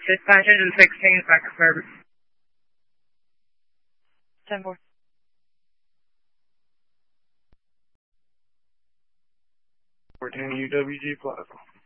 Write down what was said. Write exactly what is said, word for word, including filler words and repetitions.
Dispatch engine sixteen, backup service. ten four. fourteen U W G Plaza.